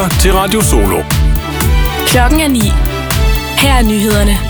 lytter til Radio Solo. Klokken er 9. Her er nyhederne.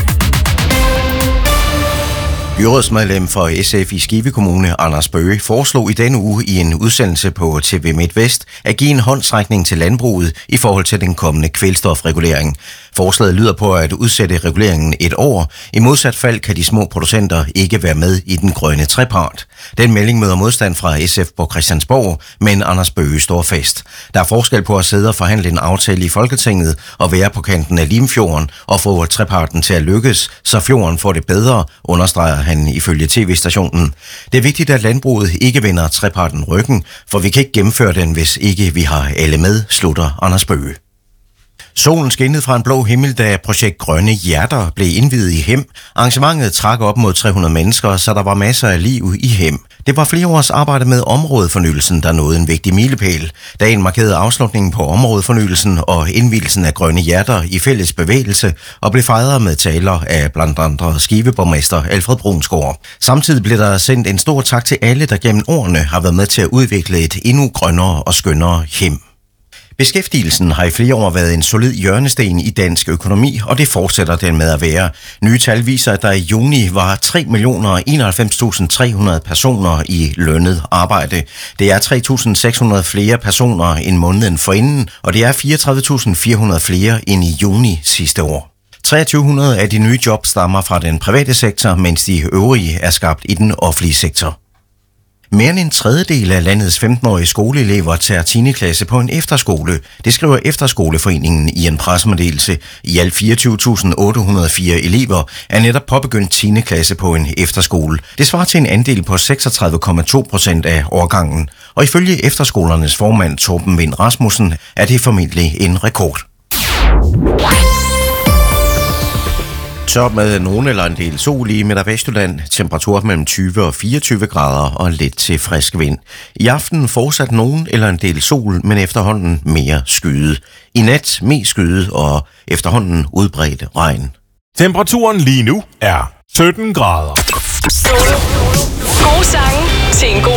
Byrådsmedlem for SF i Skive Kommune, Anders Bøge, foreslog i denne uge i en udsendelse på TV MidtVest at give en håndsrækning til landbruget i forhold til den kommende kvælstofregulering. Forslaget lyder på at udsætte reguleringen et år. I modsat fald kan de små producenter ikke være med i den grønne trepart. Den melding møder modstand fra SF på Christiansborg, men Anders Bøge står fast. Der er forskel på at sidde og forhandle en aftale i Folketinget og være på kanten af Limfjorden og få treparten til at lykkes, så fjorden får det bedre, understreger han ifølge tv-stationen. Det er vigtigt, at landbruget ikke vender treparten ryggen, for vi kan ikke gennemføre den, hvis ikke vi har alle med, slutter Anders Bøge. Solen skinnede fra en blå himmel, da projekt Grønne Hjerter blev indviet i Hem. Arrangementet trak op mod 300 mennesker, så der var masser af liv i Hem. Det var flere års arbejde med områdefornyelsen, der nåede en vigtig milepæl. Dagen markerede afslutningen på områdefornyelsen og indvielsen af Grønne Hjerter i fælles bevægelse og blev fejret med taler af blandt andre Skiveborgmester Alfred Brunsgaard. Samtidig blev der sendt en stor tak til alle, der gennem årene har været med til at udvikle et endnu grønnere og skønnere Hem. Beskæftigelsen har i flere år været en solid hjørnesten i dansk økonomi, og det fortsætter den med at være. Nye tal viser, at der i juni var 3.091.300 personer i lønnet arbejde. Det er 3.600 flere personer end måneden forinden, og det er 34.400 flere end i juni sidste år. 2300 af de nye jobs stammer fra den private sektor, mens de øvrige er skabt i den offentlige sektor. Mere end en tredjedel af landets 15-årige skoleelever tager 10. klasse på en efterskole. Det skriver Efterskoleforeningen i en pressemeddelelse. I alt 24.804 elever er netop påbegyndt 10. klasse på en efterskole. Det svarer til en andel på 36,2% af årgangen. Og ifølge efterskolernes formand Torben Vind Rasmussen er det formentlig en rekord. Så med nogen eller en del sol i Midt- og Vestjylland, temperatur mellem 20 og 24 grader og lidt til frisk vind. I aften fortsat nogen eller en del sol, men efterhånden mere skyet. I nat mest skyet og efterhånden udbredt regn. Temperaturen lige nu er 17 grader. Solo. Gode sange til en god